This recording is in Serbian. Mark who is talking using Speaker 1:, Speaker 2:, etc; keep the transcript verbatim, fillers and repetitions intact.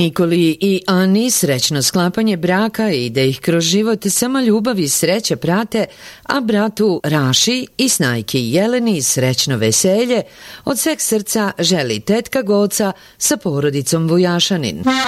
Speaker 1: Nikoli i Ani srećno sklapanje braka i da ih kroz život samo ljubav i sreća prate, a bratu Raši i snajki Jeleni srećno veselje od sveg srca želi tetka Goca sa porodicom Vujašanin.